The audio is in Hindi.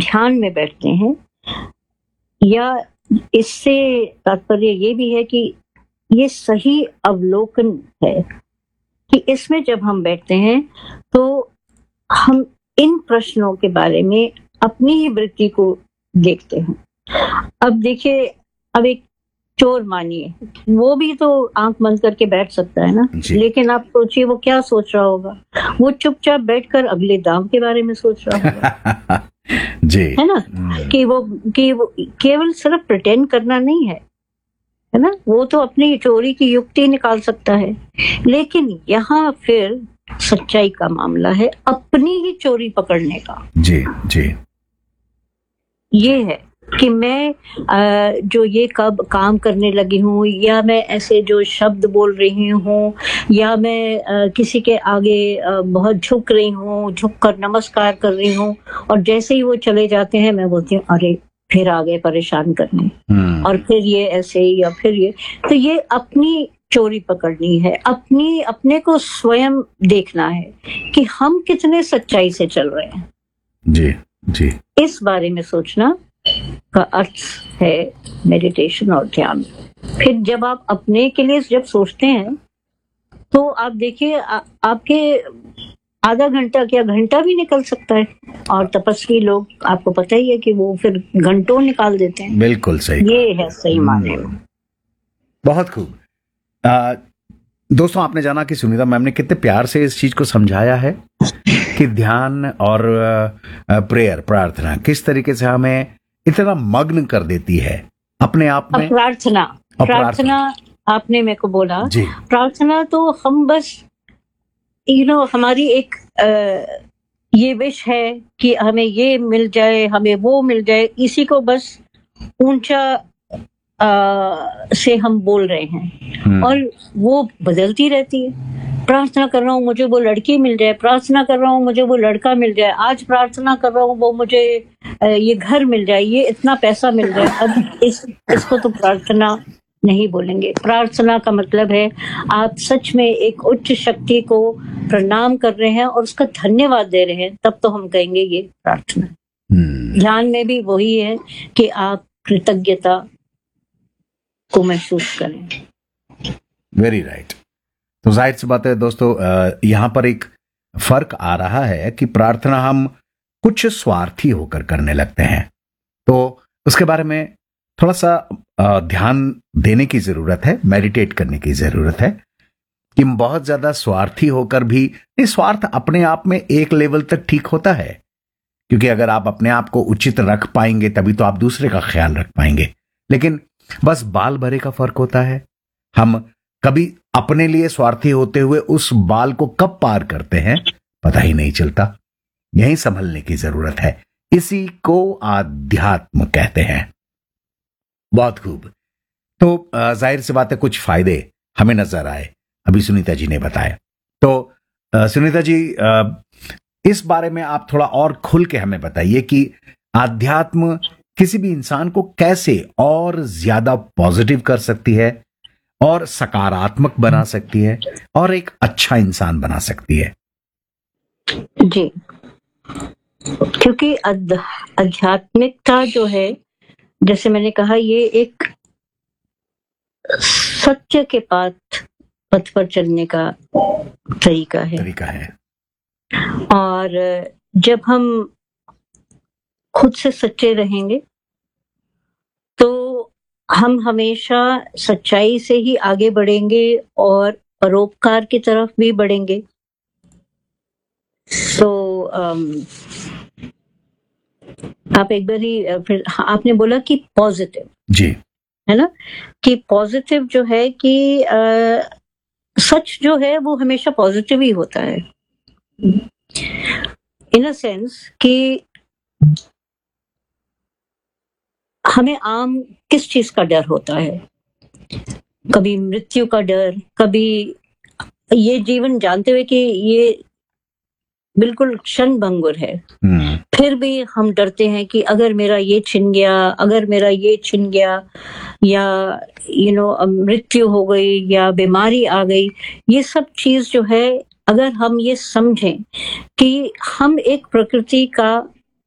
ध्यान में बैठते हैं, या इससे तात्पर्य ये भी है कि ये सही अवलोकन है कि इसमें जब हम बैठते हैं तो हम इन प्रश्नों के बारे में अपनी ही वृत्ति को देखते हैं। अब देखिए, अब एक चोर मानिए, वो भी तो आंख बंद करके बैठ सकता है ना, लेकिन आप सोचिए वो क्या सोच रहा होगा। वो चुपचाप बैठकर अगले दाम के बारे में सोच रहा होगा जी, है ना, कि वो केवल सिर्फ प्रिटेंड करना नहीं है ना, वो तो अपनी चोरी की युक्ति निकाल सकता है। लेकिन यहाँ फिर सच्चाई का मामला है अपनी ही चोरी पकड़ने का। जी जी, ये है कि मैं जो ये कब काम करने लगी हूँ, या मैं ऐसे जो शब्द बोल रही हूँ, या मैं किसी के आगे बहुत झुक रही हूँ, झुक कर नमस्कार कर रही हूँ, और जैसे ही वो चले जाते हैं मैं बोलती हूँ अरे फिर आ गए परेशान करने, और फिर ये ऐसे ही, या फिर ये। तो ये अपनी चोरी पकड़नी है, अपने को स्वयं देखना है कि हम कितने सच्चाई से चल रहे हैं। जी जी, इस बारे में सोचना का अर्थ है मेडिटेशन और ध्यान। फिर जब आप अपने के लिए जब सोचते हैं तो आप देखिए आपके आधा घंटा क्या घंटा भी निकल सकता है, और तपस्वी लोग आपको पता ही है कि वो फिर घंटों निकाल देते हैं। बिल्कुल सही, ये है सही माने में। बहुत खूब। दोस्तों, आपने जाना कि सुनीता मैम ने कितने प्यार से इस चीज को समझाया है कि ध्यान और प्रेयर, प्रार्थना किस तरीके से हमें इतना मग्न कर देती है अपने आप में। प्रार्थना आपने मेरे को बोला, प्रार्थना तो हम बस हमारी एक ये विश है कि हमें ये मिल जाए, हमें वो मिल जाए, इसी को बस ऊंचा से हम बोल रहे हैं, और वो बदलती रहती है। प्रार्थना कर रहा हूँ मुझे वो लड़की मिल जाए, प्रार्थना कर रहा हूँ मुझे वो लड़का मिल जाए, आज प्रार्थना कर रहा हूँ वो मुझे ये घर मिल जाए, ये इतना पैसा मिल जाए। अब इसको तो प्रार्थना नहीं बोलेंगे। प्रार्थना का मतलब है आप सच में एक उच्च शक्ति को प्रणाम कर रहे हैं और उसका धन्यवाद दे रहे हैं, तब तो हम कहेंगे ये प्रार्थना। ध्यान में भी वही है कि आप कृतज्ञता को महसूस करें। Very right. तो जाहिर सी बात है दोस्तों, यहाँ पर एक फर्क आ रहा है कि प्रार्थना हम कुछ स्वार्थी होकर करने लगते हैं, तो उसके बारे में थोड़ा सा ध्यान देने की जरूरत है, मेडिटेट करने की जरूरत है कि बहुत ज्यादा स्वार्थी होकर भी, स्वार्थ अपने आप में एक लेवल तक ठीक होता है, क्योंकि अगर आप अपने आप को उचित रख पाएंगे तभी तो आप दूसरे का ख्याल रख पाएंगे। लेकिन बस बाल भरे का फर्क होता है। हम कभी अपने लिए स्वार्थी होते हुए उस बाल को कब पार करते हैं पता ही नहीं चलता। यही संभलने की जरूरत है। इसी को आध्यात्म कहते हैं। बहुत खूब। तो जाहिर सी बात है कुछ फायदे हमें नजर आए, अभी सुनीता जी ने बताया। तो सुनीता जी, इस बारे में आप थोड़ा और खुल के हमें बताइए कि आध्यात्म किसी भी इंसान को कैसे और ज्यादा पॉजिटिव कर सकती है, और सकारात्मक बना सकती है, और एक अच्छा इंसान बना सकती है। जी, क्योंकि आध्यात्मिकता जो है, जैसे मैंने कहा, ये एक सत्य के पथ पर चलने का तरीका है। और जब हम खुद से सच्चे रहेंगे तो हम हमेशा सच्चाई से ही आगे बढ़ेंगे और परोपकार की तरफ भी बढ़ेंगे। तो आप एक बार ही फिर आपने बोला कि पॉजिटिव, जी, है ना, कि पॉजिटिव जो है कि सच जो है वो हमेशा पॉजिटिव ही होता है, इन अ सेंस कि हमें आम किस चीज का डर होता है, कभी मृत्यु का डर, कभी ये जीवन जानते हुए कि ये बिल्कुल क्षण भंगुर है, फिर भी हम डरते हैं कि अगर मेरा ये छिन गया, अगर मेरा ये छिन गया, या मृत्यु हो गई या बीमारी आ गई। ये सब चीज जो है, अगर हम ये समझें कि हम एक प्रकृति का